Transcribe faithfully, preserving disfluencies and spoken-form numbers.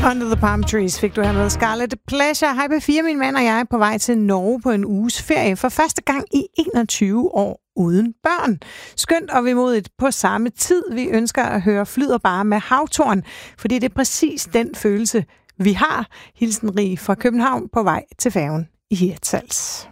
Under the Palm Trees fik du her med Scarlet Pleasure. Hej P fire, min mand og jeg er på vej til Norge på en uges ferie for første gang i enogtyve år uden børn. Skønt og vemodigt på samme tid. Vi ønsker at høre Flyder bare med havtorn, fordi det er præcis den følelse, vi har. Hilsen Rig fra København på vej til færgen i Hirtshals.